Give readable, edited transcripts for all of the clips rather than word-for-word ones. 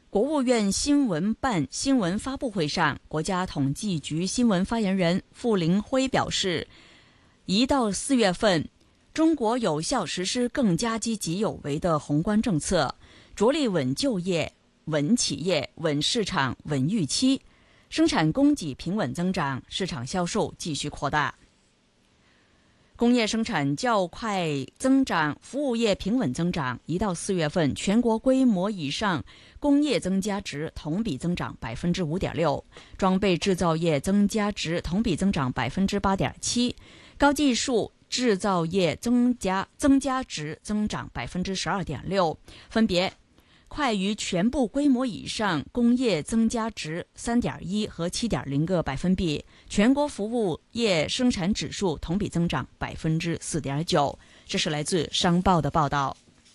国务院新闻办新闻发布会上，国家统计局新闻发言人傅林辉表示，1到4月份，中国有效实施更加积极有为的宏观政策，着力稳就业、稳企业、稳市场、稳预期，生产供给平稳增长，市场销售继续扩大。工业生产较快增长，服务业平稳增长。1到4月份，全国规模以上工业增加值同比增长 5.6%， 装备制造业增加值同比增长 8.7%， 高技术制造业增加值增长 12.6%， 分别快于全部规模以上工业增加值 3.1 和 7.0 个百分比，全国服务业生产指数同比增长 4.9%。 这是来自商报的报道。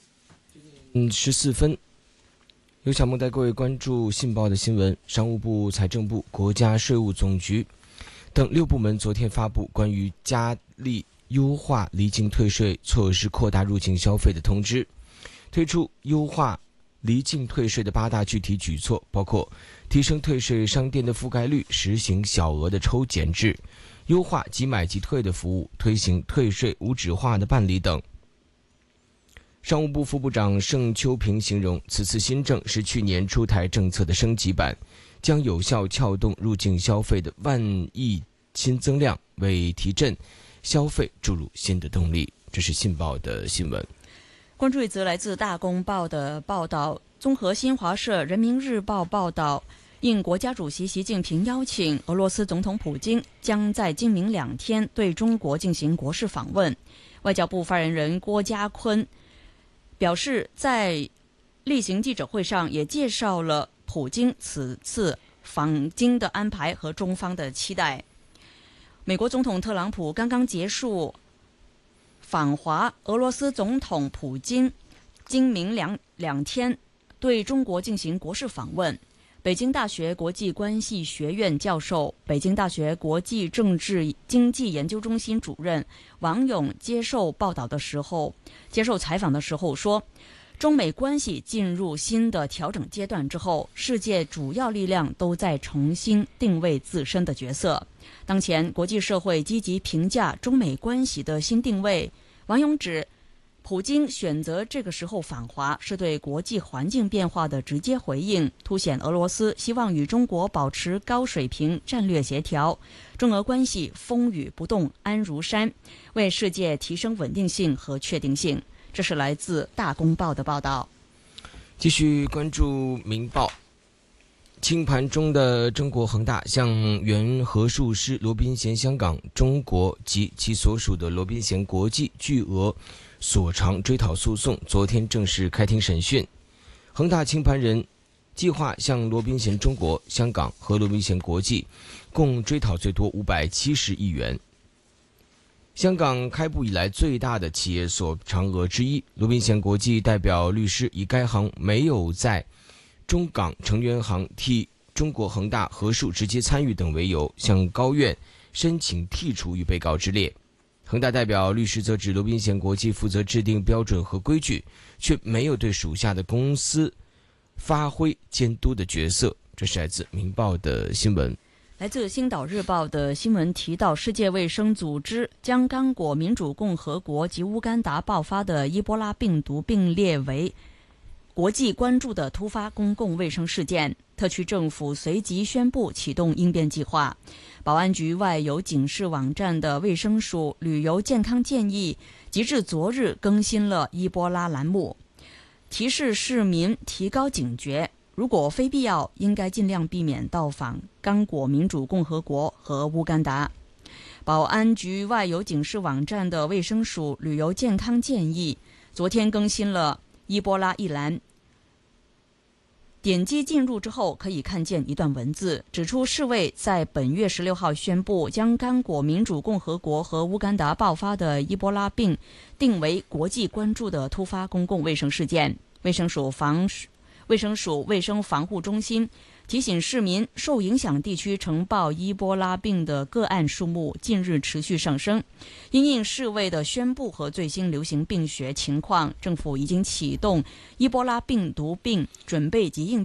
14分，由小梦带各位关注信报的新闻。商务部、财政部、国家税务总局等6部门昨天发布关于加力优化离境退税措施、扩大入境消费的通知，推出优化离境退税的8大具体举措，包括提升退税商店的覆盖率，实行小额的抽检制，优化即买即退的服务，推行退税无纸化的办理等。商务部副部长盛秋平形容，此次新政是去年出台政策的升级版，将有效撬动入境消费的万亿新增量，为提振消费注入新的动力。这是信报的新闻。 关注一则来自大公报的报道，综合新华社、人民日报报道，应国家主席习近平邀请，俄罗斯总统普京将在今明2天对中国进行国事访问。外交部发言人郭家坤表示，在例行记者会上也介绍了普京此次访京的安排和中方的期待。美国总统特朗普刚刚结束访华，俄罗斯总统普京今明两天对中国进行国事访问。北京大学国际关系学院教授、北京大学国际政治经济研究中心主任王勇接受采访的时候说，中美关系进入新的调整阶段之后，世界主要力量都在重新定位自身的角色。当前国际社会积极评价中美关系的新定位。王勇指，普京选择这个时候访华，是对国际环境变化的直接回应，凸显俄罗斯希望与中国保持高水平战略协调，中俄关系风雨不动安如山，为世界提升稳定性和确定性。这是来自大公报的报道。 继续关注明报。清盘中的中国恒大向原核数师罗宾贤香港中国及其所属的罗宾贤国际巨额索偿追讨诉讼昨天正式开庭审讯。恒大清盘人计划向罗宾贤中国、香港和罗宾贤国际共追讨最多570亿元。香港开埠以来最大的企业索偿额之一，罗宾贤国际代表律师以该行没有在中港成员行替中国恒大核数直接参与等为由，向高院申请剔除与被告之列。恒大代表律师则指罗宾贤国际负责制定标准和规矩，却没有对属下的公司发挥监督的角色。这是来自明报的新闻。 来自星岛日报的新闻提到，世界卫生组织将刚果民主共和国及乌干达爆发的伊波拉病毒并列为国际关注的突发公共卫生事件，特区政府随即宣布启动应变计划。保安局外有警示网站的卫生署旅游健康建议，截至昨日更新了伊波拉栏目，提示市民提高警觉，如果非必要，应该尽量避免到访刚果民主共和国和乌干达。保安局外有警示网站的卫生署旅游健康建议，昨天更新了伊波拉一栏，点击进入之后可以看见一段文字，指出世卫在本月16号宣布将刚果民主共和国和乌干达爆发的伊波拉病定为国际关注的突发公共卫生事件。卫生署卫生防护中心提醒市民，受影响地区呈报伊波拉病的个案数目近日持续上升。因应世卫的宣布和最新流行病学情况，政府已经启动伊波拉病毒病准备及应